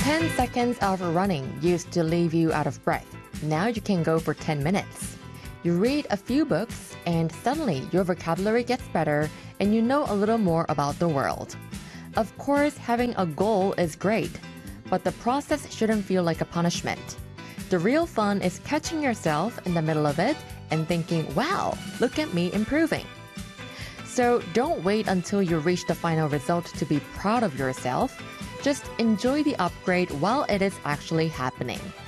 10 seconds of running used to leave you out of breath. Now you can go for 10 minutes. You read a few books and suddenly your vocabulary gets better and you know a little more about the world. Of course, having a goal is great, but the process shouldn't feel like a punishment. The real fun is catching yourself in the middle of it and thinking, wow, look at me improving. So don't wait until you reach the final result to be proud of yourself. Just enjoy the upgrade while it is actually happening.